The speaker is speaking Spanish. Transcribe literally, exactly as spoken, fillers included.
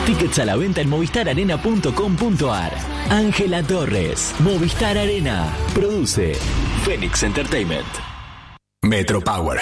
Tickets a la venta en movistar arena punto com punto ar. Ángela Torres, Movistar Arena. Produce Phoenix Entertainment. Metro Power